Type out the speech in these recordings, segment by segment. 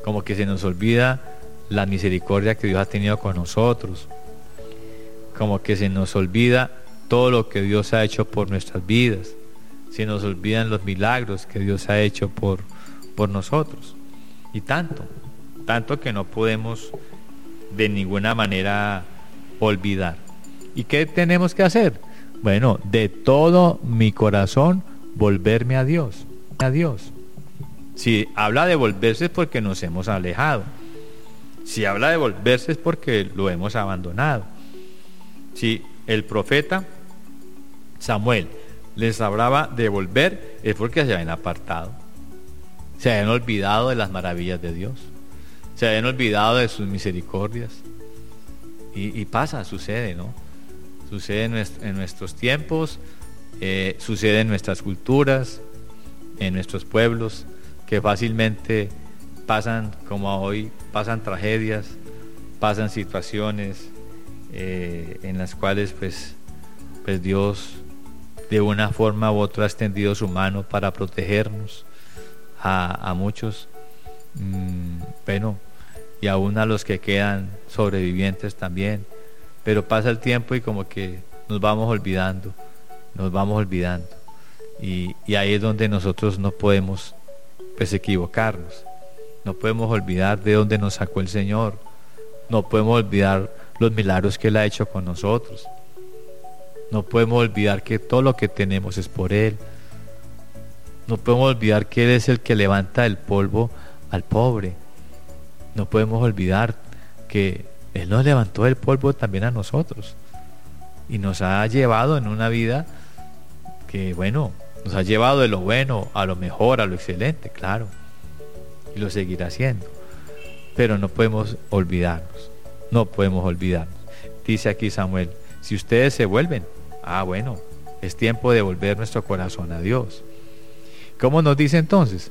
como que se nos olvida la misericordia que Dios ha tenido con nosotros, como que se nos olvida todo lo que Dios ha hecho por nuestras vidas, se nos olvidan los milagros que Dios ha hecho por nosotros, y tanto que no podemos de ninguna manera olvidar. ¿Y qué tenemos que hacer? Bueno, de todo mi corazón volverme a Dios. Si habla de volverse es porque nos hemos alejado. Si habla de volverse es porque lo hemos abandonado. Si el profeta Samuel les hablaba de volver, es porque se habían apartado, se habían olvidado de las maravillas de Dios, se habían olvidado de sus misericordias. Y pasa, sucede, ¿no? Sucede en nuestros tiempos, sucede en nuestras culturas, en nuestros pueblos, que fácilmente pasan, como hoy, pasan tragedias, pasan situaciones en las cuales pues Dios de una forma u otra ha extendido su mano para protegernos a muchos, bueno, y aún a los que quedan sobrevivientes también. Pero pasa el tiempo y como que nos vamos olvidando, y ahí es donde nosotros no podemos pues equivocarnos, no podemos olvidar de dónde nos sacó el Señor, no podemos olvidar los milagros que Él ha hecho con nosotros, no podemos olvidar que todo lo que tenemos es por Él, no podemos olvidar que Él es el que levanta del polvo al pobre, no podemos olvidar que Él nos levantó del polvo también a nosotros y nos ha llevado en una vida que, bueno, nos ha llevado de lo bueno a lo mejor, a lo excelente, claro, y lo seguirá haciendo, pero no podemos olvidarnos. Dice aquí Samuel: si ustedes se vuelven, bueno, es tiempo de volver nuestro corazón a Dios. ¿Cómo nos dice entonces?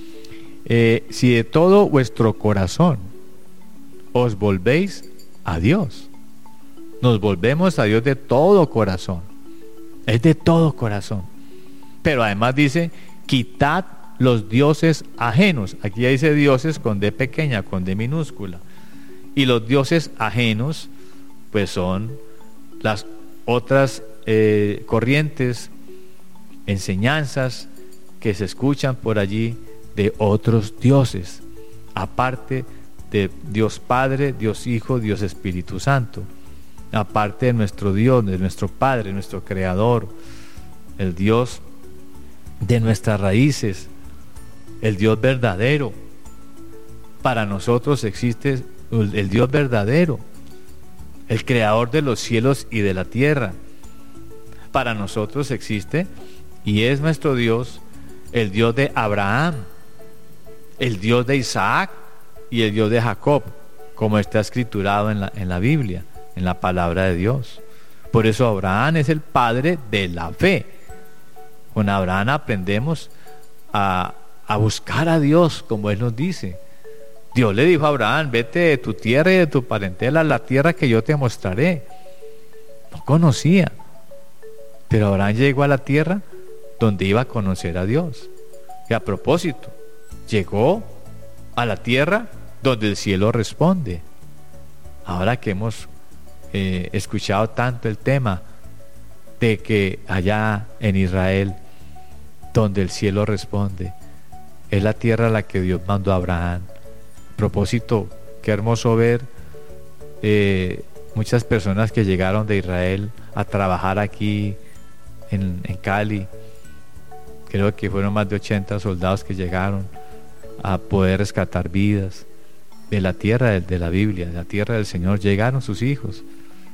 Si de todo vuestro corazón os volvéis a Dios. Nos volvemos a Dios de todo corazón. Es de todo corazón. Pero además dice: quitad los dioses ajenos. Aquí ya dice dioses con D pequeña, con D minúscula. Y los dioses ajenos pues son las otras corrientes, enseñanzas que se escuchan por allí de otros dioses, aparte de Dios Padre, Dios Hijo, Dios Espíritu Santo, aparte de nuestro Dios, de nuestro Padre, nuestro Creador, el Dios de nuestras raíces, el Dios verdadero. Para nosotros existe el Dios verdadero, el Creador de los cielos y de la tierra. Para nosotros existe y es nuestro Dios, el Dios de Abraham, el Dios de Isaac y el Dios de Jacob, como está escriturado en la Biblia, en la palabra de Dios. Por eso Abraham es el padre de la fe. Con Abraham aprendemos a buscar a Dios, como Él nos dice. Dios le dijo a Abraham: vete de tu tierra y de tu parentela a la tierra que yo te mostraré. No conocía, pero Abraham llegó a la tierra donde iba a conocer a Dios. Y a propósito, llegó a la tierra donde el cielo responde. Ahora que hemos escuchado tanto el tema de que allá en Israel, donde el cielo responde, es la tierra a la que Dios mandó a Abraham. A propósito, qué hermoso ver muchas personas que llegaron de Israel a trabajar aquí en Cali. Creo que fueron más de 80 soldados que llegaron a poder rescatar vidas de la tierra de la Biblia, de la tierra del Señor. Llegaron sus hijos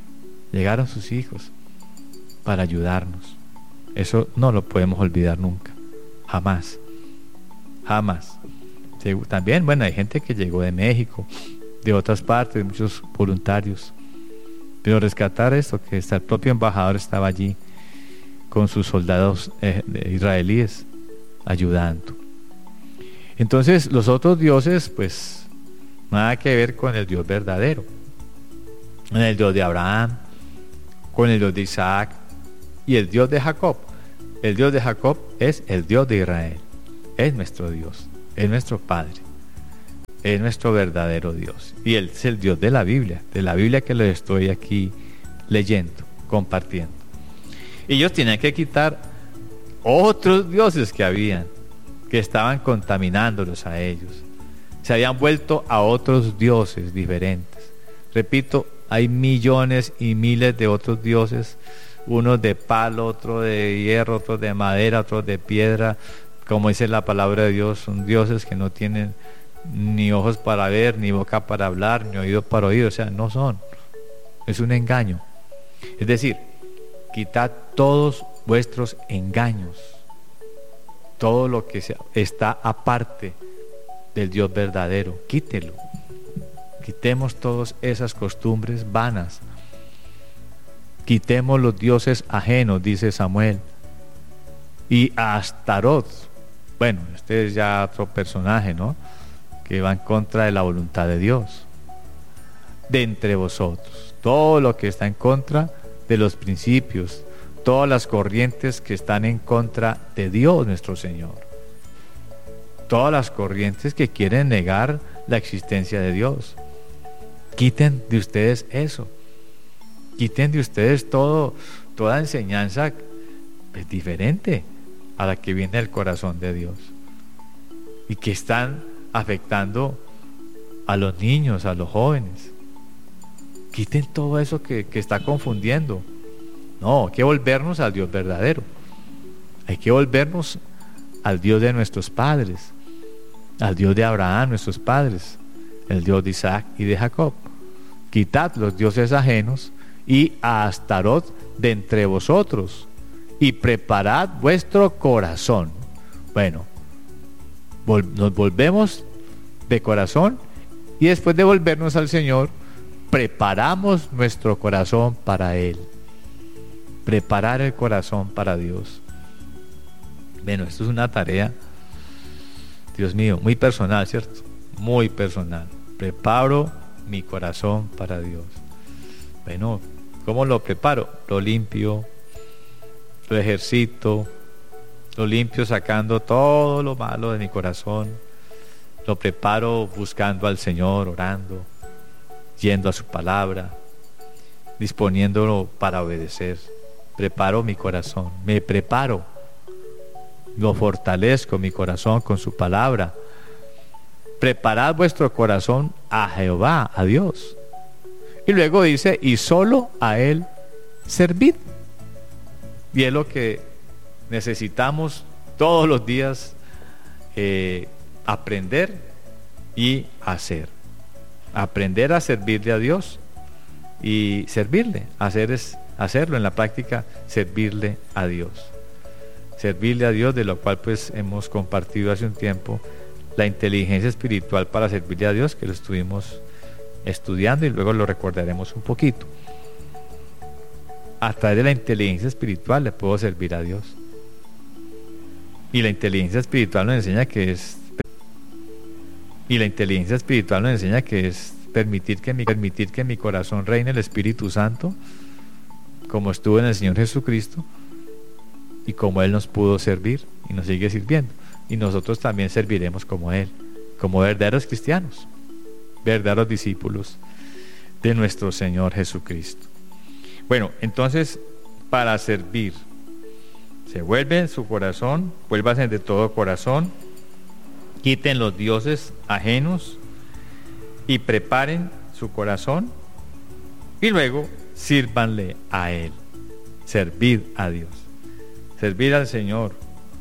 para ayudarnos. Eso no lo podemos olvidar nunca, jamás. También, bueno, hay gente que llegó de México, de otras partes, muchos voluntarios, pero rescatar esto, que hasta el propio embajador estaba allí con sus soldados israelíes ayudando. Entonces los otros dioses pues nada que ver con el Dios verdadero, con el Dios de Abraham, con el Dios de Isaac y el Dios de Jacob. El Dios de Jacob es el Dios de Israel, es nuestro Dios, es nuestro Padre, es nuestro verdadero Dios. Y Él es el Dios de la Biblia que les estoy aquí leyendo, compartiendo. Y ellos tenían que quitar otros dioses que habían, que estaban contaminándolos a ellos. Se habían vuelto a otros dioses diferentes. Repito, hay millones y miles de otros dioses, unos de palo, otros de hierro, otros de madera, otros de piedra. Como dice la palabra de Dios, son dioses que no tienen ni ojos para ver, ni boca para hablar, ni oído para oír. O sea, no son. Es un engaño. Es decir, quitad todos vuestros engaños, todo lo que está aparte del Dios verdadero, quítelo. Quitemos todas esas costumbres vanas. Quitemos los dioses ajenos, dice Samuel. Y a Astarot, bueno, este es ya otro personaje, ¿no?, que va en contra de la voluntad de Dios. De entre vosotros, todo lo que está en contra de los principios, todas las corrientes que están en contra de Dios nuestro Señor, todas las corrientes que quieren negar la existencia de Dios. Quiten de ustedes eso. Quiten de ustedes toda enseñanza diferente a la que viene del corazón de Dios y que están afectando a los niños, a los jóvenes. Quiten todo eso que está confundiendo. No, hay que volvernos al Dios verdadero. Hay que volvernos al Dios de nuestros padres, al Dios de Abraham, nuestros padres, el Dios de Isaac y de Jacob. Quitad los dioses ajenos y a Astarot de entre vosotros, y preparad vuestro corazón. Bueno, nos volvemos de corazón, y después de volvernos al Señor, preparamos nuestro corazón para Él. Preparar el corazón para Dios. Bueno, esto es una tarea, Dios mío, muy personal, ¿cierto? Muy personal. Preparo mi corazón para Dios. Bueno, ¿cómo lo preparo? Lo limpio, lo ejercito, lo limpio sacando todo lo malo de mi corazón. Lo preparo buscando al Señor, orando, yendo a su palabra, disponiéndolo para obedecer. Preparo mi corazón, me preparo, lo fortalezco mi corazón con su palabra. Preparad vuestro corazón a Jehová, a Dios. Y luego dice, y solo a Él servid. Y es lo que necesitamos todos los días aprender y hacer. Aprender a servirle a Dios y servirle. Hacerlo en la práctica, servirle a Dios. Servirle a Dios, de lo cual pues hemos compartido hace un tiempo la inteligencia espiritual para servirle a Dios, que lo estuvimos estudiando y luego lo recordaremos un poquito. A través de la inteligencia espiritual le puedo servir a Dios. Y la inteligencia espiritual nos enseña que es permitir que mi corazón reine el Espíritu Santo, como estuvo en el Señor Jesucristo, y como Él nos pudo servir y nos sigue sirviendo. Y nosotros también serviremos como Él, como verdaderos cristianos, verdaderos discípulos de nuestro Señor Jesucristo. Bueno, entonces, para servir, se vuelve su corazón, vuélvase de todo corazón, quiten los dioses ajenos y preparen su corazón, y luego sírvanle a Él. Servir a Dios, servir al Señor.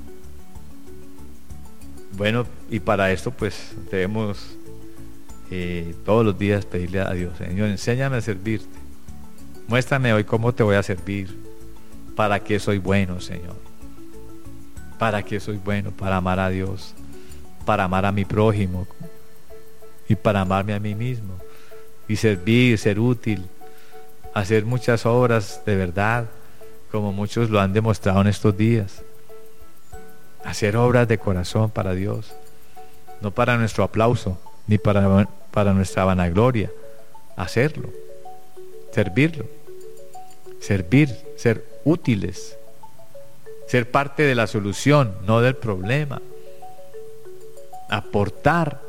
Bueno, y para esto pues debemos todos los días pedirle a Dios: Señor, enséñame a servirte, muéstrame hoy cómo te voy a servir, para qué soy bueno, Señor, para qué soy bueno, para amar a Dios, para amar a mi prójimo y para amarme a mí mismo, y servir, ser útil, hacer muchas obras de verdad, como muchos lo han demostrado en estos días. Hacer obras de corazón para Dios, no para nuestro aplauso, ni para nuestra vanagloria. Hacerlo, servirlo, servir, ser útiles, ser parte de la solución, no del problema. Aportar